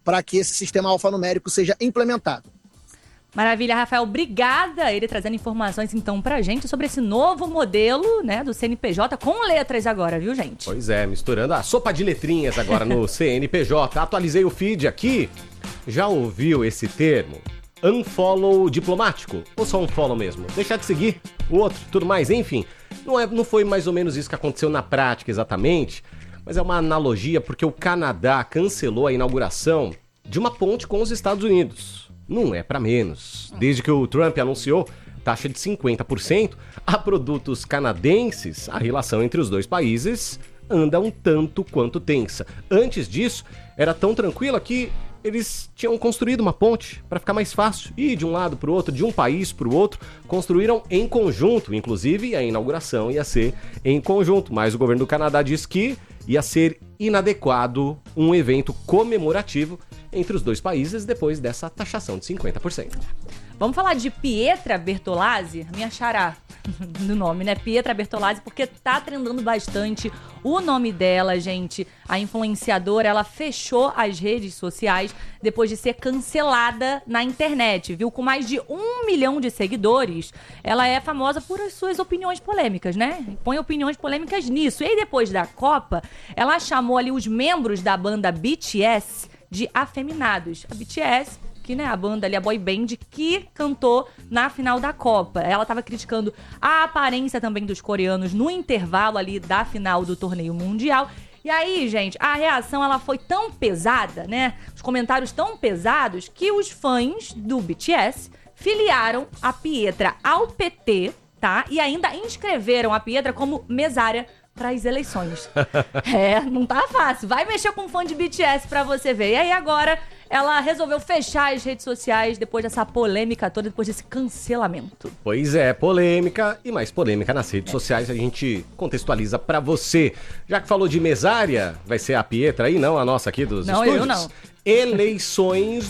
para que esse sistema alfanumérico seja implementado. Maravilha, Rafael, obrigada. Ele trazendo informações, então, pra gente sobre esse novo modelo, né, do CNPJ, com letras agora, viu, gente? Pois é, misturando a sopa de letrinhas agora no CNPJ. Atualizei o feed aqui. Já ouviu esse termo? Unfollow diplomático? Ou só unfollow mesmo? Deixar de seguir o outro, tudo mais, enfim. Não foi mais ou menos isso que aconteceu na prática exatamente, mas é uma analogia porque o Canadá cancelou a inauguração de uma ponte com os Estados Unidos. Não é para menos. Desde que o Trump anunciou taxa de 50% a produtos canadenses, a relação entre os dois países anda um tanto quanto tensa. Antes disso, era tão tranquila que eles tinham construído uma ponte para ficar mais fácil ir de um lado para o outro, de um país para o outro. Construíram em conjunto, inclusive a inauguração ia ser em conjunto, mas o governo do Canadá disse que ia ser inadequado um evento comemorativo entre os dois países depois dessa taxação de 50%. Vamos falar de Pietra Bertolazzi, minha xará do nome, né? Pietra Bertolazzi, porque tá trendando bastante o nome dela, gente. A influenciadora, ela fechou as redes sociais depois de ser cancelada na internet, viu? Com mais de 1 milhão de seguidores, ela é famosa por as suas opiniões polêmicas, né? Põe opiniões polêmicas nisso. E aí, depois da Copa, ela chamou ali os membros da banda BTS de afeminados. A BTS, que, né, a banda ali, a boy band, que cantou na final da Copa. Ela tava criticando a aparência também dos coreanos no intervalo ali da final do torneio mundial. E aí, gente, a reação, ela foi tão pesada, né? Os comentários tão pesados que os fãs do BTS filiaram a Pietra ao PT, tá? E ainda inscreveram a Pietra como mesária para as eleições. Não tá fácil. Vai mexer com um fã de BTS pra você ver. E aí agora ela resolveu fechar as redes sociais depois dessa polêmica toda, depois desse cancelamento. Pois é, polêmica e mais polêmica nas redes sociais a gente contextualiza pra você. Já que falou de mesária, vai ser a Pietra aí, não a nossa aqui dos estúdios? Não, eu não. Eleições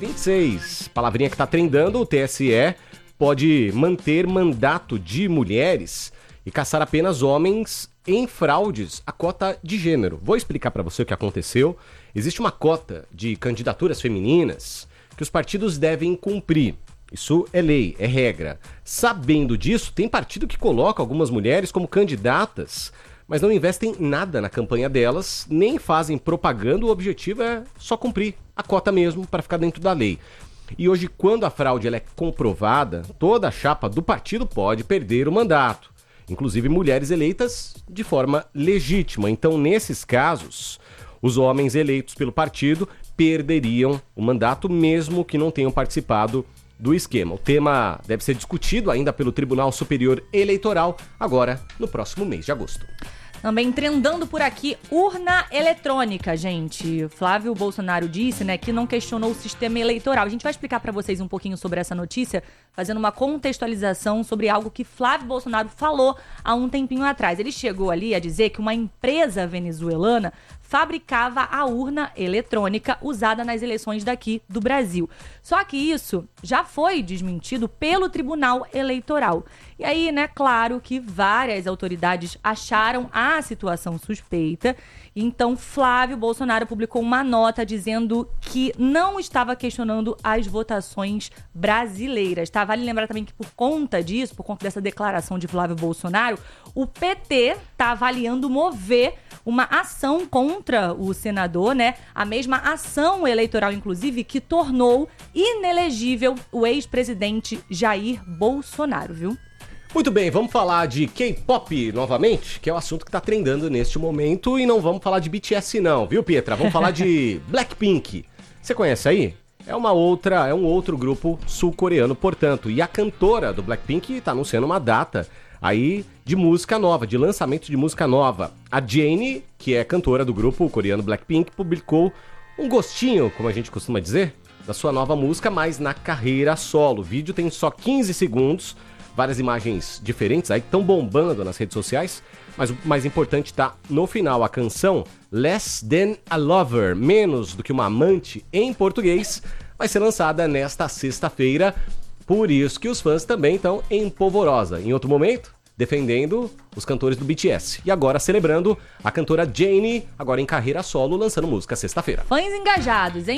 2026. Palavrinha que tá trendando, o TSE pode manter mandato de mulheres e caçar apenas homens em fraudes à cota de gênero. Vou explicar para você o que aconteceu. Existe uma cota de candidaturas femininas que os partidos devem cumprir. Isso é lei, é regra. Sabendo disso, tem partido que coloca algumas mulheres como candidatas, mas não investem nada na campanha delas, nem fazem propaganda. O objetivo é só cumprir a cota mesmo para ficar dentro da lei. E hoje, quando a fraude ela é comprovada, toda a chapa do partido pode perder o mandato. Inclusive mulheres eleitas de forma legítima. Então, nesses casos, os homens eleitos pelo partido perderiam o mandato mesmo que não tenham participado do esquema. O tema deve ser discutido ainda pelo Tribunal Superior Eleitoral, agora no próximo mês de agosto. Também trendando por aqui, urna eletrônica, gente. Flávio Bolsonaro disse, né, que não questionou o sistema eleitoral. A gente vai explicar para vocês um pouquinho sobre essa notícia, fazendo uma contextualização sobre algo que Flávio Bolsonaro falou há um tempinho atrás. Ele chegou ali a dizer que uma empresa venezuelana fabricava a urna eletrônica usada nas eleições daqui do Brasil. Só que isso já foi desmentido pelo Tribunal Eleitoral. E aí, né, claro que várias autoridades acharam a situação suspeita. Então, Flávio Bolsonaro publicou uma nota dizendo que não estava questionando as votações brasileiras, tá? Vale lembrar também que por conta disso, por conta dessa declaração de Flávio Bolsonaro, o PT está avaliando mover uma ação contra o senador, né? A mesma ação eleitoral, inclusive, que tornou inelegível o ex-presidente Jair Bolsonaro, viu? Muito bem, vamos falar de K-pop novamente, que é o assunto que tá trendando neste momento, e não vamos falar de BTS não, viu, Pietra? Vamos falar de Blackpink. Você conhece aí? É um outro grupo sul-coreano, portanto, e a cantora do Blackpink tá anunciando uma data aí de música nova, de lançamento de música nova. A Jennie, que é cantora do grupo coreano Blackpink, publicou um gostinho, como a gente costuma dizer, da sua nova música, mas na carreira solo. O vídeo tem só 15 segundos, várias imagens diferentes aí que estão bombando nas redes sociais, mas o mais importante tá no final. A canção Less Than a Lover, menos do que uma amante em português, vai ser lançada nesta sexta-feira. Por isso que os fãs também estão em polvorosa. Em outro momento, defendendo os cantores do BTS. E agora celebrando a cantora Jennie, agora em carreira solo, lançando música sexta-feira. Fãs engajados, hein?